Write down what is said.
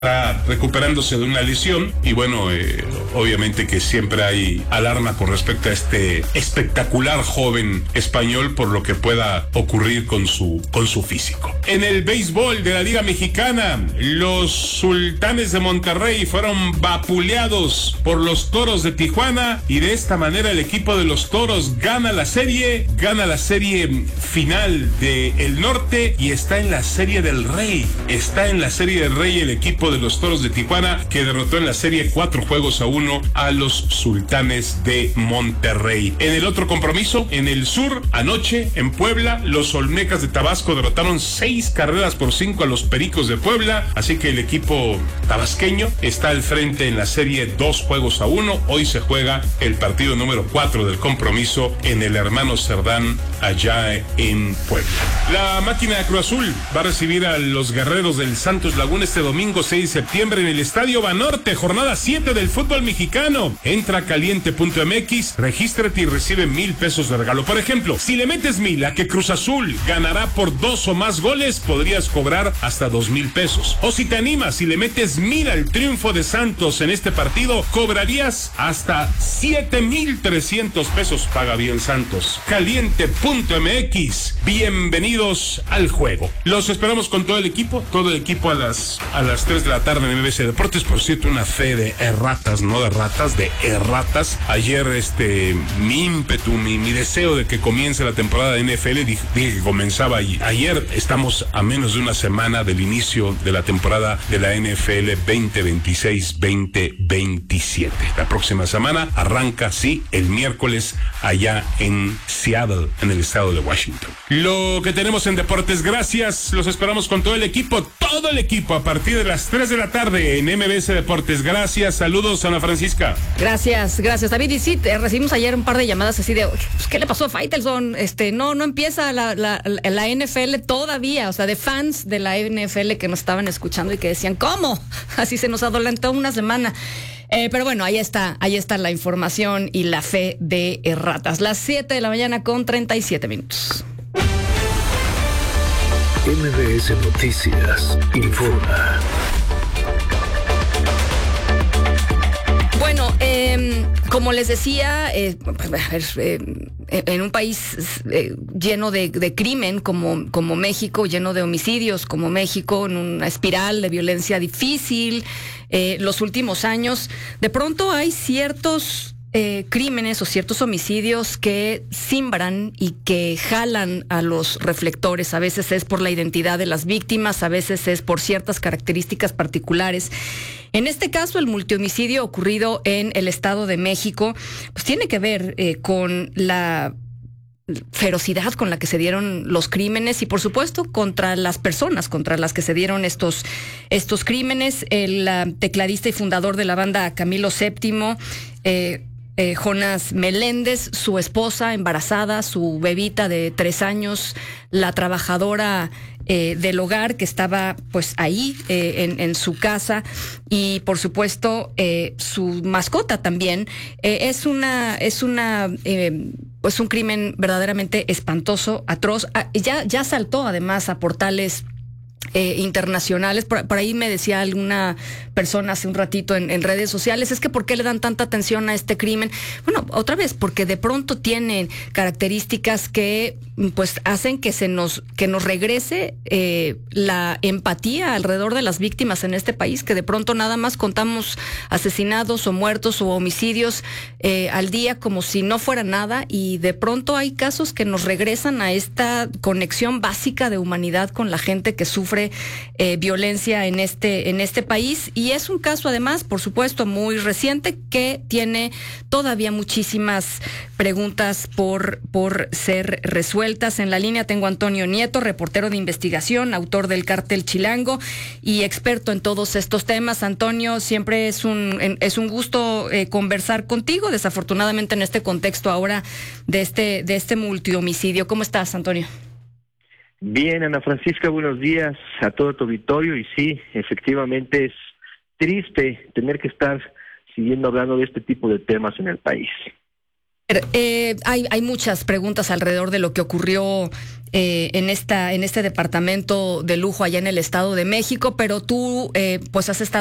está recuperándose de una lesión y bueno, obviamente que siempre hay alarma con respecto a este espectacular joven español por lo que pueda ocurrir con su físico. En el béisbol de la Liga Mexicana, los Sultanes de Monterrey fueron vapuleados por los Toros de Tijuana y de esta manera el equipo de los Toros gana la serie final del norte y está en la Serie del Rey. Está en la Serie del Rey el equipo de los Toros de Tijuana, que derrotó en la serie 4-1 a los Sultanes de Monterrey. En el otro compromiso, en el sur, anoche en Puebla, los Olmecas de Tabasco derrotaron 6-5 a los Pericos de Puebla, así que el equipo tabasqueño está al frente en la serie 2-1. Hoy se juega el partido número 4 del compromiso en el Hermano Cerdán, allá en Puebla. La máquina de Cruz Azul va a recibir a los Guerreros del Santos Laguna este domingo 6 de septiembre en el Estadio Banorte, jornada 7 del fútbol mexicano. Entra a caliente.mx, regístrate y recibe 1,000 pesos de regalo. Por ejemplo, si le metes 1,000 a que Cruz Azul ganará por 2 o más goles, podrías cobrar hasta 2,000 pesos. O si te animas y le metes 1,000 al triunfo de Santos en este partido, cobrarías hasta 7,300 pesos. Paga bien Santos. Caliente.mx. Bienvenidos al juego. Los esperamos con todo el equipo a las 3 de la tarde en MBC Deportes. Por cierto, una fe de erratas, no de ratas, de erratas. Ayer mi ímpetu, mi deseo de que comience la temporada de NFL, dije que comenzaba ayer. Estamos a menos de una semana del inicio de la temporada de la NFL 2026-2027. La próxima semana arranca, sí, el miércoles allá en Seattle, en el estado de Washington. Lo que tenemos en deportes, gracias. Los esperamos con todo el equipo a partir de las 3 de la tarde en MBC Deportes. Gracias, saludos, Ana Francisca. Gracias, David. Y sí, recibimos ayer un par de llamadas así de, pues, ¿qué le pasó a Faitelson? No empieza la NFL todavía, o sea, de fans de la NFL que nos estaban escuchando y que decían, ¿cómo? Así se nos adelantó una semana. Pero bueno, ahí está la información y la fe de erratas. Las 7 de la mañana con 37 minutos. MBS Noticias informa. Bueno, como les decía, en un país lleno de crimen como México, lleno de homicidios como México, en una espiral de violencia difícil, los últimos años, de pronto hay ciertos crímenes o ciertos homicidios que simbran y que jalan a los reflectores. A veces es por la identidad de las víctimas, a veces es por ciertas características particulares. En este caso, el multihomicidio ocurrido en el Estado de México, pues tiene que ver con la ferocidad con la que se dieron los crímenes y por supuesto contra las personas contra las que se dieron estos crímenes. El tecladista y fundador de la banda Camilo VII, Jonás Meléndez, su esposa embarazada, su bebita de 3 años, la trabajadora del hogar que estaba pues ahí en su casa y por supuesto su mascota también. Es un crimen verdaderamente espantoso, atroz. Ya saltó además a portales internacionales. Por ahí me decía alguna persona hace un ratito en redes sociales, es que ¿por qué le dan tanta atención a este crimen? Bueno, otra vez, porque de pronto tienen características que pues hacen que nos regrese la empatía alrededor de las víctimas en este país, que de pronto nada más contamos asesinados o muertos o homicidios al día como si no fuera nada, y de pronto hay casos que nos regresan a esta conexión básica de humanidad con la gente que sufre violencia en este país. Y es un caso además, por supuesto, muy reciente que tiene todavía muchísimas preguntas por ser resueltas. En la línea tengo a Antonio Nieto, reportero de investigación, autor del Cártel Chilango y experto en todos estos temas. Antonio, siempre es un gusto conversar contigo, desafortunadamente en este contexto ahora de este multihomicidio. ¿Cómo estás, Antonio? Bien, Ana Francisca, buenos días a todo tu auditorio. Y sí, efectivamente es triste tener que estar siguiendo hablando de este tipo de temas en el país. Hay muchas preguntas alrededor de lo que ocurrió en este departamento de lujo allá en el Estado de México, pero tú pues has estado